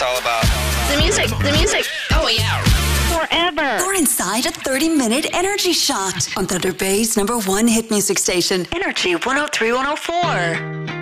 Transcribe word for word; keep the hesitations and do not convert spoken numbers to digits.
it's all about. The music, the music. Oh, yeah. Forever. You're inside a thirty-minute energy shot on Thunder Bay's number one hit music station, Energy one oh three point one oh four.